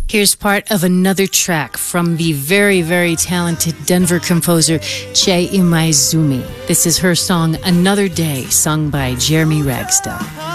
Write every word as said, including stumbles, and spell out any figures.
Here's part of another track from the very, very talented Denver composer Che Imaizumi. This is her song, Another Day, sung by Jeremy Ragsdale.